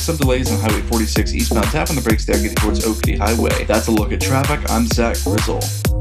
Some delays on Highway 46 eastbound. Tap on the brakes there getting towards Oakley Highway. That's a look at traffic. I'm Zach Grizzle.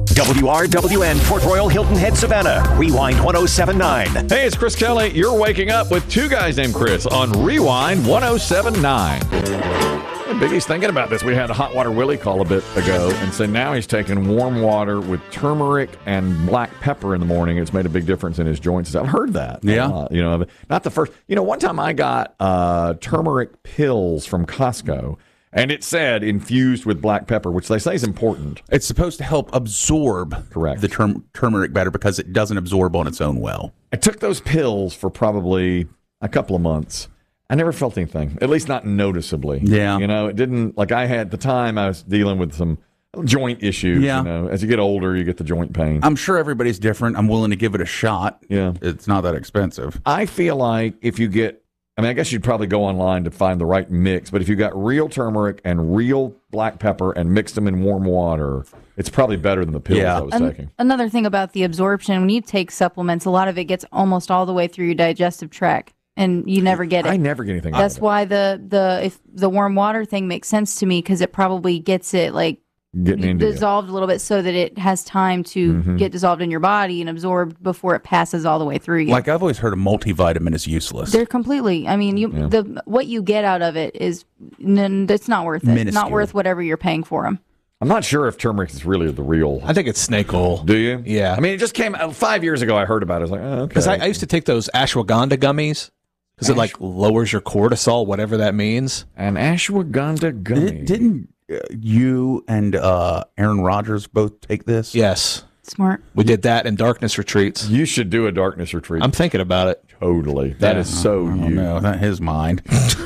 WRWN, Port Royal, Hilton Head, Savannah. Rewind 1079. Hey, it's Chris Kelly. You're waking up with two guys named Chris on Rewind 1079. Biggie's thinking about this. We had a Hot Water Willie call a bit ago and say now he's taking warm water with turmeric and black pepper in the morning. It's made a big difference in his joints. I've heard that. Yeah. Not the first. One time I got turmeric pills from Costco, and it said infused with black pepper, which they say is important. It's supposed to help absorb the turmeric better because it doesn't absorb on its own well. I took those pills for probably a couple of months. I never felt anything, at least not noticeably. Yeah. It didn't, like I had, at the time, I was dealing with some joint issues. Yeah. As you get older, you get the joint pain. I'm sure everybody's different. I'm willing to give it a shot. Yeah. It's not that expensive. I feel like if you get, I guess you'd probably go online to find the right mix, but if you got real turmeric and real black pepper and mixed them in warm water, it's probably better than the pills I was taking. Another thing about the absorption, when you take supplements, a lot of it gets almost all the way through your digestive tract. And you never get it. I never get anything. That's why if the warm water thing makes sense to me, because it probably gets it dissolved a little bit so that it has time to get dissolved in your body and absorbed before it passes all the way through you. Like I've always heard a multivitamin is useless. They're completely. What you get out of it is it's not worth it. Minuscule. Not worth whatever you're paying for them. I'm not sure if turmeric is really the real. I think it's snake oil. Do you? Yeah. It just came 5 years ago. I heard about it. I was like, oh, okay. Because I used to take those ashwagandha gummies. Because it lowers your cortisol, whatever that means. An ashwagandha gummy. Didn't you and Aaron Rodgers both take this? Yes. Smart. We did that in darkness retreats. You should do a darkness retreat. I'm thinking about it. Totally. That is so you. No, not his mind.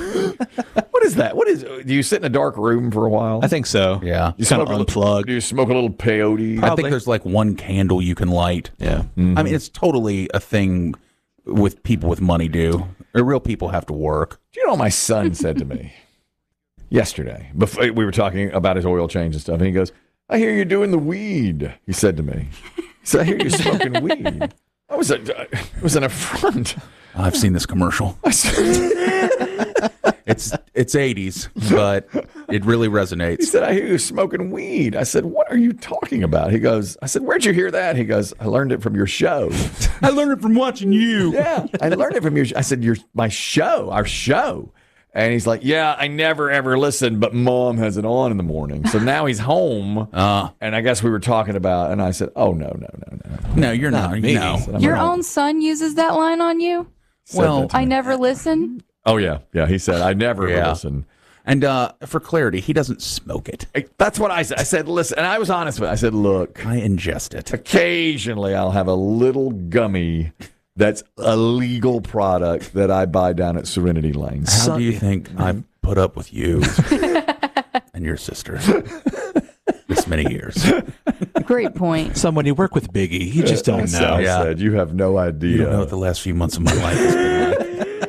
What is that? Do you sit in a dark room for a while? I think so. Yeah. You kind of unplug. Do you smoke a little peyote? I think there's like one candle you can light. Yeah. I mean, it's totally a thing with people with money do. Real people have to work. Do you know what my son said to me yesterday? Before we were talking about his oil change and stuff, and he goes, "I hear you're doing the weed." He said to me, "He said, I hear you're smoking weed." It was an affront. I've seen this commercial. It's 80s, but it really resonates. He said, "I hear you smoking weed." I said, "What are you talking about?" I said, "Where'd you hear that?" He goes, "I learned it from your show." I learned it from watching you. Yeah, I learned it from your. I said, our show." And he's like, "Yeah, I never ever listen, but Mom has it on in the morning." So now he's home, and I guess we were talking about. And I said, "Oh no, no, you're not me." No. Your own son uses that line on you? Well, I never listen. Oh yeah. He said, "I never listen." And for clarity, he doesn't smoke it. That's what I said. I said, "Listen," and I was honest with it. I said, "Look, I ingest it. Occasionally, I'll have a little gummy that's a legal product that I buy down at Serenity Lane." How do you think I've put up with you and your sister this many years? Great point. When you work with Biggie, you just don't know. I said, "You have no idea." You don't know what the last few months of my life has been like.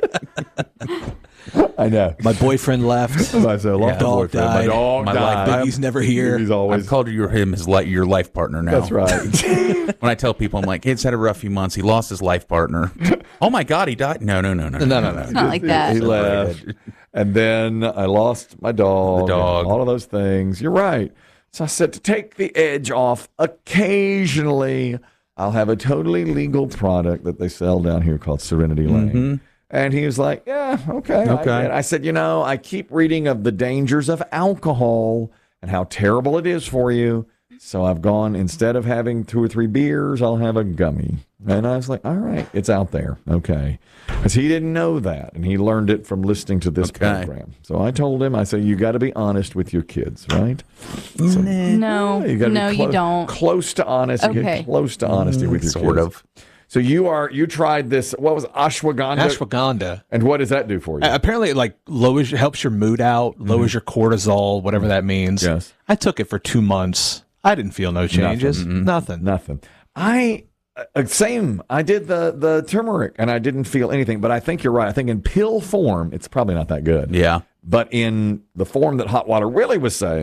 I know. My boyfriend left. I said, My dog died. My dog died. Biggie's never here. He's always. I've called him your life partner now. That's right. When I tell people, I'm like, "He's had a rough few months. He lost his life partner." Oh my God, he died. No. It's not like that. He left. And then I lost my dog. The dog. All of those things. You're right. So I said, to take the edge off, occasionally I'll have a totally legal product that they sell down here called Serenity Lane. Mm-hmm. And he was like, "Yeah, okay. I said, I keep reading of the dangers of alcohol and how terrible it is for you. So I've gone, instead of having 2 or 3 beers, I'll have a gummy." And I was like, all right, it's out there. Okay. Because he didn't know that. And he learned it from listening to this program. So I told him, I said, you got to be honest with your kids, right? So, No, you don't. Close to honest. Okay. Get close to honesty with your kids. Sort of. So you tried this, what was it, ashwagandha? Ashwagandha. And what does that do for you? Apparently, it helps your mood out, lowers your cortisol, whatever that means. Yes. I took it for 2 months. I didn't feel no changes. Nothing. Same. I did the turmeric, and I didn't feel anything. But I think you're right. I think in pill form, it's probably not that good. Yeah. But in the form that Hot Water Willie was saying,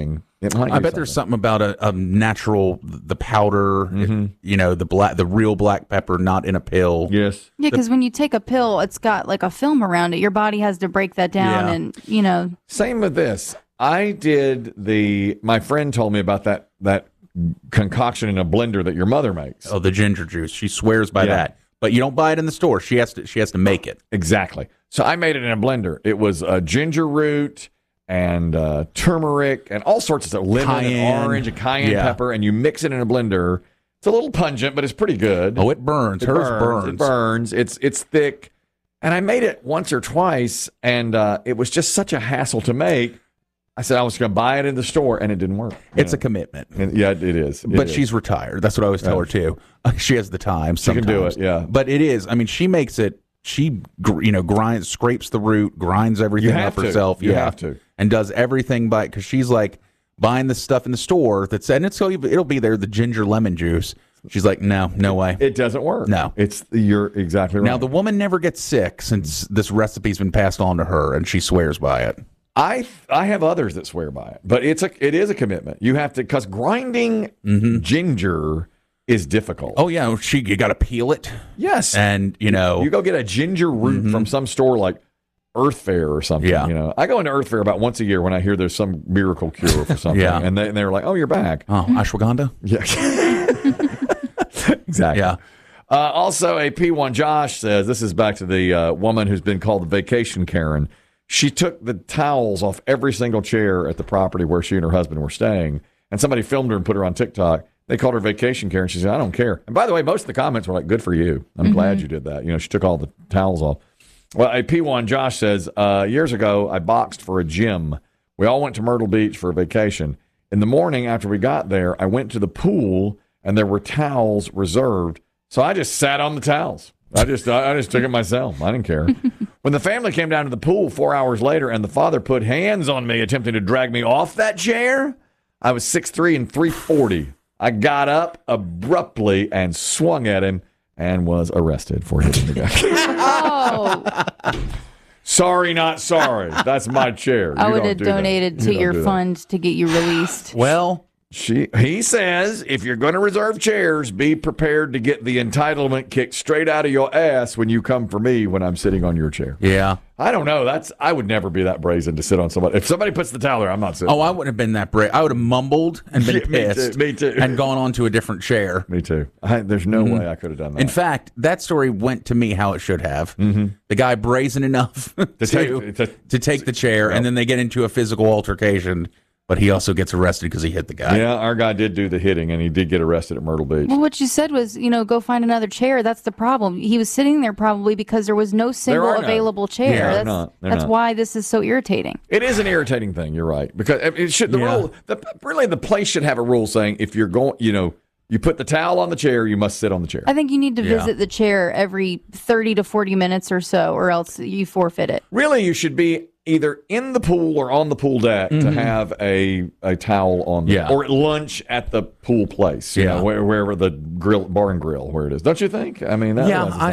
I bet there's something about a natural, the powder, the real black pepper, not in a pill. Yes. Yeah, because when you take a pill, it's got like a film around it. Your body has to break that down, and Same with this. I did my friend told me about that concoction in a blender that your mother makes. Oh, the ginger juice. She swears by that. But you don't buy it in the store. She has to make it. Exactly. So I made it in a blender. It was ginger root and turmeric and all sorts of stuff, lemon and orange and cayenne pepper, and you mix it in a blender. It's a little pungent, but it's pretty good. Oh, it burns. Hers burns. It burns. It's thick. And I made it once or twice, and it was just such a hassle to make. I said I was going to buy it in the store, and it didn't work. It's a commitment. And, yeah, it is. But she's retired. That's what I always tell her, too. She has the time sometimes. She can do it, yeah. But it is. I mean, she makes it. She, grinds, scrapes the root, grinds everything up herself. You have to. And does everything because she's like buying the stuff in the store it'll be there, the ginger lemon juice. She's like, no way. It doesn't work. No. You're exactly right. Now, the woman never gets sick since this recipe's been passed on to her, and she swears by it. I have others that swear by it, but it is a commitment. You have to, because grinding ginger is difficult. Oh yeah, you got to peel it. Yes, and you go get a ginger root from some store like Earth Fare or something. Yeah. I go into Earth Fare about once a year when I hear there's some miracle cure for something. Yeah. and they're like, "Oh, you're back." Oh, ashwagandha. Yeah, exactly. Yeah. Also, a P1 Josh says this is back to the woman who's been called the Vacation Karen. She took the towels off every single chair at the property where she and her husband were staying, and somebody filmed her and put her on TikTok. They called her Vacation Karen. She said, I don't care. And by the way, most of the comments were like, good for you. I'm glad you did that. She took all the towels off. Well, a P1 Josh says, years ago, I boxed for a gym. We all went to Myrtle Beach for a vacation. In the morning after we got there, I went to the pool, and there were towels reserved. So I just sat on the towels. I just took it myself. I didn't care. When the family came down to the pool 4 hours later and the father put hands on me attempting to drag me off that chair, I was 6'3" and 340. I got up abruptly and swung at him and was arrested for hitting the guy. Oh. Sorry, not sorry. That's my chair. I would have donated to your fund to get you released. Well, he says, if you're going to reserve chairs, be prepared to get the entitlement kicked straight out of your ass when you come for me when I'm sitting on your chair. Yeah. I don't know. I would never be that brazen to sit on somebody. If somebody puts the towel there, I'm not sitting. Oh, I wouldn't have been that brave. I would have mumbled and been pissed. Me too. And gone on to a different chair. Me too. There's no way I could have done that. In fact, that story went to me how it should have. The guy brazen enough to take the chair, and then they get into a physical altercation. But he also gets arrested because he hit the guy. Yeah, our guy did do the hitting, and he did get arrested at Myrtle Beach. Well, what you said was, go find another chair. That's the problem. He was sitting there probably because there was no single available chair. Yeah, that's why this is so irritating. It is an irritating thing. You're right, because it should rule. Really, the place should have a rule saying if you're going, you put the towel on the chair, you must sit on the chair. I think you need to visit the chair every 30 to 40 minutes or so, or else you forfeit it. Really, you should be either in the pool or on the pool deck to have a towel on or at lunch at the pool place, wherever the bar and grill, where it is. Don't you think? I mean,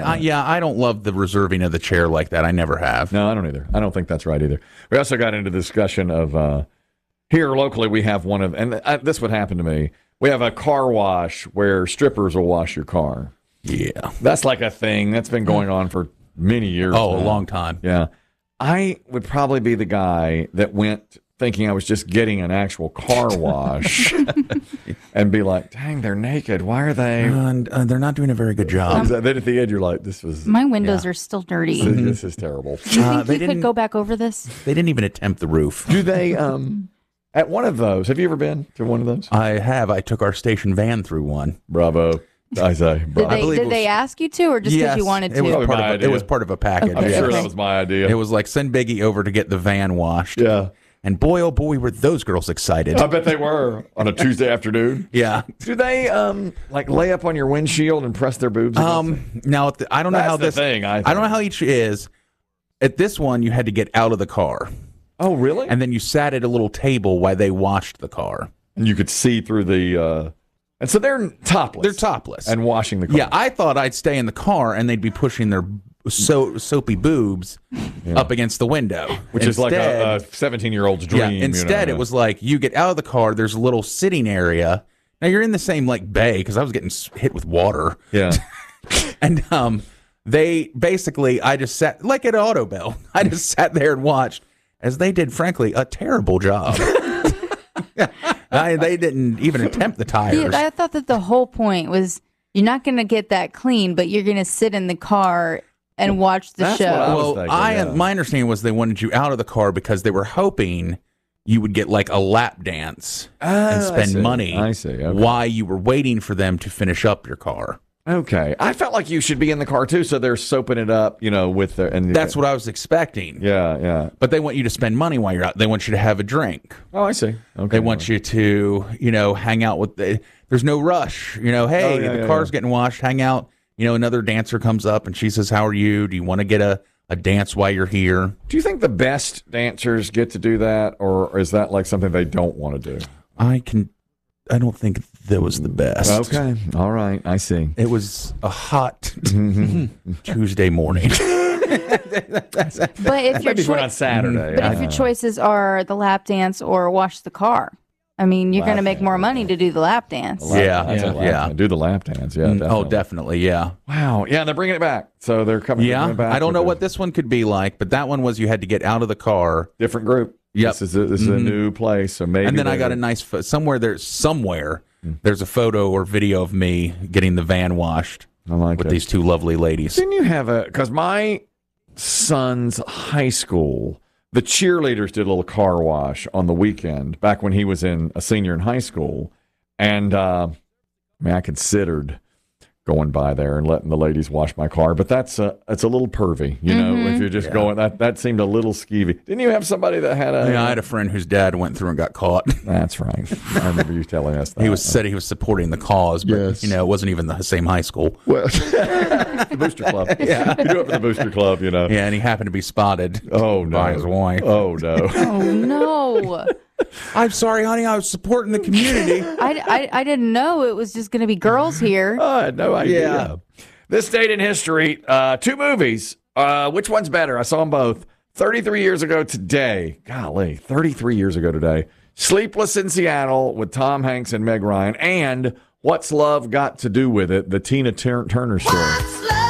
I don't love the reserving of the chair like that. I never have. No, I don't either. I don't think that's right either. We also got into the discussion of here locally we have one of, and this would happen to me. We have a car wash where strippers will wash your car. Yeah. That's like a thing that's been going on for many years. Oh, a long time. Yeah. I would probably be the guy that went thinking I was just getting an actual car wash and be like, dang, they're naked. Why are they? And they're not doing a very good job. Then at the end, you're like, this was. My windows are still dirty. This is terrible. Do you think you could go back over this? They didn't even attempt the roof. Do they? At one of those, have you ever been to one of those? I have. I took our station van through one. Bravo. I say, bravo. Did they ask you to, or just because you wanted to? It was part of a package. I'm sure that was my idea. It was like, send Biggie over to get the van washed. Yeah. And boy, oh boy, were those girls excited. I bet they were on a Tuesday afternoon. Yeah. Do they like lay up on your windshield and press their boobs against it? Now, I don't know how this thing. I don't know how each is. At this one, you had to get out of the car. Oh, really? And then you sat at a little table while they washed the car. And you could see through the... And so they're topless. They're topless. And washing the car. Yeah, I thought I'd stay in the car and they'd be pushing their soapy boobs up against the window. Which is like a 17-year-old's dream. Yeah, instead, it was like you get out of the car, there's a little sitting area. Now, you're in the same like bay, because I was getting hit with water. Yeah. And they basically, I just sat, like at Autobell, I just sat there and watched as they did, frankly, a terrible job. They didn't even attempt the tires. Yeah, I thought that the whole point was you're not going to get that clean, but you're going to sit in the car and watch the show. My understanding was they wanted you out of the car because they were hoping you would get like a lap dance and spend money while you were waiting for them to finish up your car. Okay. I felt like you should be in the car too, so they're soaping it up, with their... And that's what I was expecting. Yeah. But they want you to spend money while you're out. They want you to have a drink. Oh, I see. Okay. They want you to, hang out with there's no rush. The car's getting washed, hang out. Another dancer comes up and she says, "How are you? Do you want to get a dance while you're here?" Do you think the best dancers get to do that, or is that like something they don't want to do? I don't think that was the best. Okay. All right. I see. It was a hot Tuesday morning. But if your on Saturday. But if your choices are the lap dance or wash the car, I mean, you're going to make more money to do the lap dance. Yeah. Do the lap dance. Yeah. Definitely. Oh, definitely. Yeah. Wow. Yeah. They're bringing it back. So they're coming. Yeah. Back I don't know what this one could be like, but that one was you had to get out of the car. Different group. Yep. This is a new place, so maybe. And then I got a nice somewhere there's a photo or video of me getting the van washed with these two lovely ladies. Didn't you have because my son's high school, the cheerleaders did a little car wash on the weekend back when he was a senior in high school, and I considered going by there and letting the ladies wash my car, but it's a little pervy, if you're just going, that seemed a little skeevy. Didn't you have somebody that had I had a friend whose dad went through and got caught. That's right. I remember you telling us that. He said he was supporting the cause, but it wasn't even the same high school. Well, the Booster Club. Yeah. You do it for the Booster Club, Yeah, and he happened to be spotted by his wife. Oh, no. Oh, no. I'm sorry, honey. I was supporting the community. I didn't know it was just going to be girls here. I had no idea. Yeah. This date in history, 2 movies. Which one's better? I saw them both. 33 years ago today. Golly, 33 years ago today. Sleepless in Seattle with Tom Hanks and Meg Ryan. And What's Love Got to Do with It? The Tina Turner story.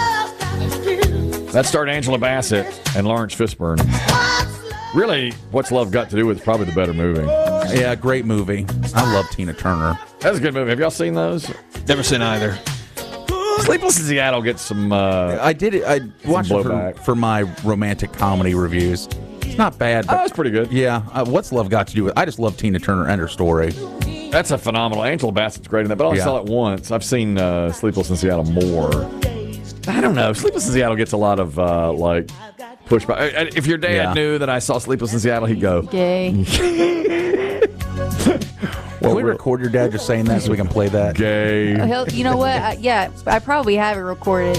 That starred Angela Bassett and Lawrence Fishburne. Really, What's Love Got to Do with It's probably the better movie. Yeah, great movie. I love Tina Turner. That's a good movie. Have y'all seen those? Never seen either. Sleepless in Seattle gets some I did it. I watched it for my romantic comedy reviews. It's not bad. But it's pretty good. Yeah. What's Love Got to Do with it? I just love Tina Turner and her story. That's a phenomenal. Angela Bassett's great in that, but I only saw it once. I've seen Sleepless in Seattle more. I don't know. Sleepless in Seattle gets a lot of pushback. If your dad knew that I saw Sleepless in Seattle, he'd go, "Gay." Can we record your dad just saying that so we can play that? Gay. You know what? I probably have it recorded.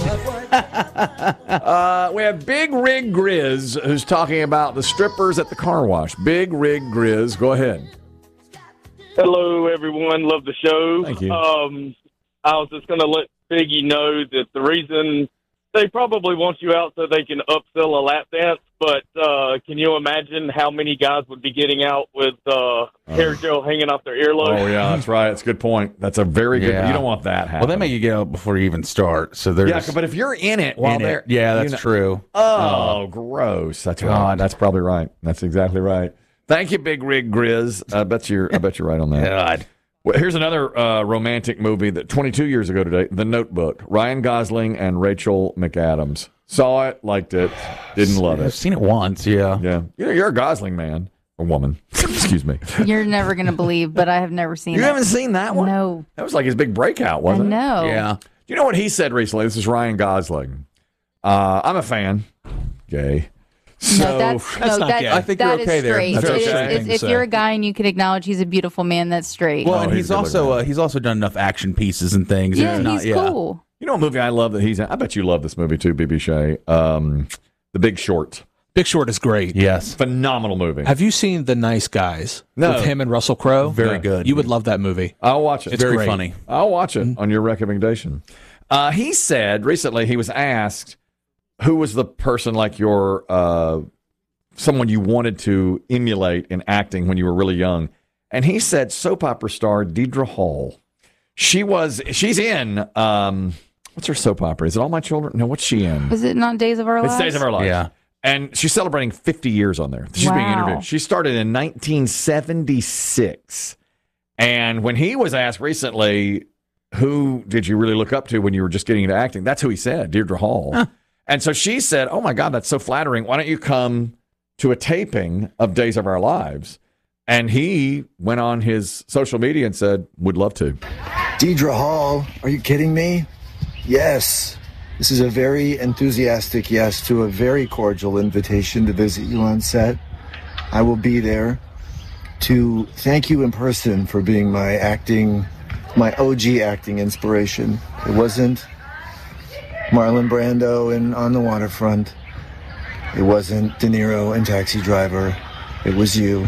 We have Big Rig Grizz who's talking about the strippers at the car wash. Big Rig Grizz, go ahead. Hello, everyone. Love the show. Thank you. I was just going to let Biggie know that the reason they probably want you out so they can upsell a lap dance, but can you imagine how many guys would be getting out with hair gel hanging off their earlobe? Oh, yeah, that's right. That's a good point. That's a very good You don't want that happening. Well, they make you get out before you even start. So but if you're in it while they're... Yeah, that's true. Oh, gross. That's right. That's probably right. That's exactly right. Thank you, Big Rig Grizz. I bet you're right on that. God. Well, here's another romantic movie that 22 years ago today, The Notebook. Ryan Gosling and Rachel McAdams. Saw it, liked it, didn't love it. I've seen it once, yeah. Yeah. You're a Gosling man. Or woman. Excuse me. You're never going to believe, but I have never seen it. You haven't seen that one? No. That was like his big breakout, wasn't it? I know. Yeah. Do you know what he said recently? This is Ryan Gosling. I'm a fan. Gay. So, that's not gay. I think you're okay there. That's okay. If you're a guy and you can acknowledge he's a beautiful man, that's straight. Well, and he's also done enough action pieces and things. Yeah, he's cool. You know a movie I love that he's in? I bet you love this movie too, BB Shea. The Big Short. Big Short is great. Yes. Phenomenal movie. Have you seen The Nice Guys? No. With him and Russell Crowe? Very good. You would love that movie. I'll watch it. It's very great. funny. I'll watch it on your recommendation. He said recently he was asked, who was the person like your someone you wanted to emulate in acting when you were really young? And he said soap opera star Deidre Hall. She's in, what's her soap opera? Is it All My Children? No, what's she in? Is it not Days of Our Lives? It's Days of Our Lives. Yeah. And she's celebrating 50 years on there. She's being interviewed. She started in 1976. And when he was asked recently, who did you really look up to when you were just getting into acting? That's who he said, Deidre Hall. Huh. And so she said, oh, my God, that's so flattering. Why don't you come to a taping of Days of Our Lives? And he went on his social media and said, would love to. Deidre Hall, are you kidding me? Yes. This is a very enthusiastic yes to a very cordial invitation to visit you on set. I will be there to thank you in person for being my OG acting inspiration. It wasn't Marlon Brando in On the Waterfront. It wasn't De Niro in Taxi Driver. It was you.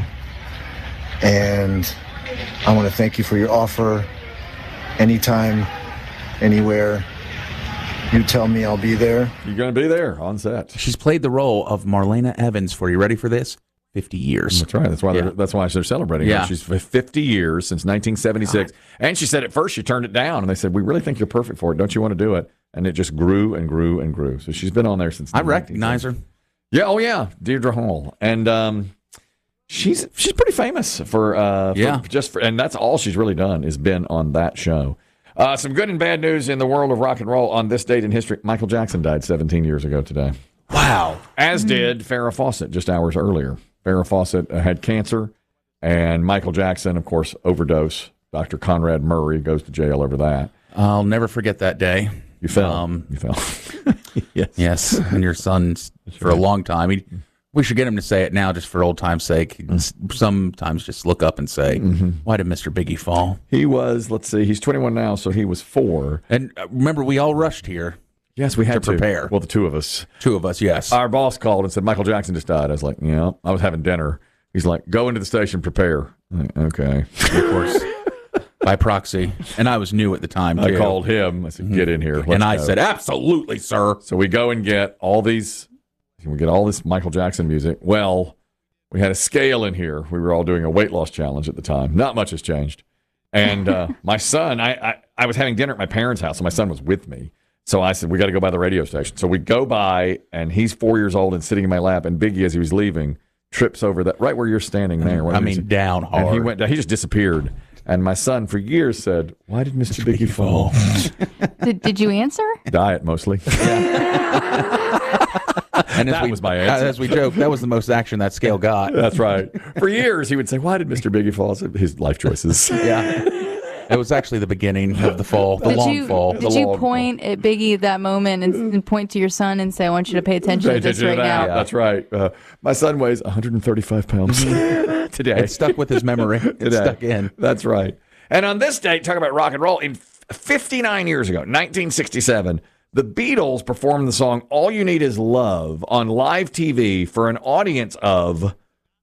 And I want to thank you for your offer. Anytime, anywhere, you tell me, I'll be there. You're going to be there on set. She's played the role of Marlena Evans for, you ready for this? 50 years. That's right. That's why they're celebrating her. She's 50 years since 1976. God. And she said at first she turned it down, and they said, we really think you're perfect for it. Don't you want to do it? And it just grew and grew and grew. So she's been on there since. I recognize her. Yeah. Oh, yeah. Deidre Hall. And she's pretty famous and that's all she's really done is been on that show. Some good and bad news in the world of rock and roll on this date in history. Michael Jackson died 17 years ago today. Wow. As did Farrah Fawcett just hours earlier. Farrah Fawcett had cancer, and Michael Jackson, of course, overdose. Dr. Conrad Murray goes to jail over that. I'll never forget that day. You fell. You fell. Yes. And your son, for a long time, we should get him to say it now just for old time's sake. Sometimes just look up and say, why did Mr. Biggie fall? He was, let's see, he's 21 now, so he was 4. And remember, we all rushed here. Yes, we had to prepare. Well, the two of us. Two of us, yes. Our boss called and said, Michael Jackson just died. I was like, yeah. I was having dinner. He's like, go into the station, prepare. I'm like, okay. Of course. By proxy. And I was new at the time, too. I called him. I said, get in here. And I said, absolutely, sir. So we go and get all this Michael Jackson music. Well, we had a scale in here. We were all doing a weight loss challenge at the time. Not much has changed. And my son, I was having dinner at my parents' house, and my son was with me. So I said, we got to go by the radio station. So we go by, and he's 4 years old and sitting in my lap, and Biggie, as he was leaving, trips over that right where you're standing there. Down hard. And he went down. He just disappeared. And my son, for years, said, why did Mr. Biggie fall? Did you answer? Diet, mostly. And that was my answer. As we joke, that was the most action that scale got. That's right. For years, he would say, why did Mr. Biggie fall? His life choices. Yeah. It was actually the beginning of the fall, the long fall. Did you point at Biggie at that moment and point to your son and say, I want you to pay attention to this right now? Yeah. That's right. My son weighs 135 pounds today. It stuck with his memory. It stuck in. That's right. And on this date, talking about rock and roll, in 59 years ago, 1967, the Beatles performed the song All You Need Is Love on live TV for an audience of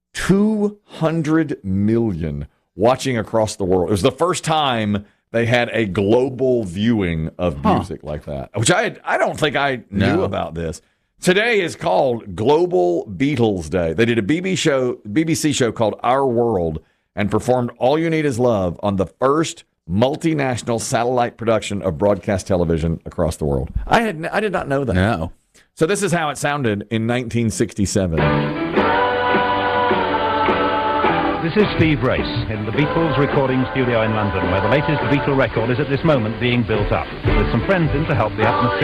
200 million watching across the world. It was the first time they had a global viewing of music like that, which I don't think I knew about this. Today is called Global Beatles Day. They did a BBC show called Our World and performed All You Need Is Love on the first multinational satellite production of broadcast television across the world. I did not know that. No. So this is how it sounded in 1967. This is Steve Race in the Beatles recording studio in London, where the latest Beatle record is at this moment being built up, with some friends in to help the atmosphere.